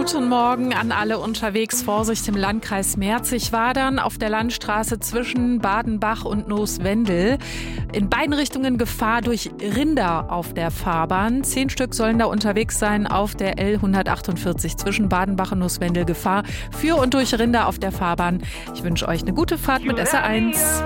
Guten Morgen an alle unterwegs. Vorsicht im Landkreis Merzig-Wadern auf der Landstraße zwischen Badenbach und Nooswendel. In beiden Richtungen Gefahr durch Rinder auf der Fahrbahn. 10 Stück sollen da unterwegs sein auf der L148 zwischen Badenbach und Nooswendel. Gefahr für und durch Rinder auf der Fahrbahn. Ich wünsche euch eine gute Fahrt mit SR1.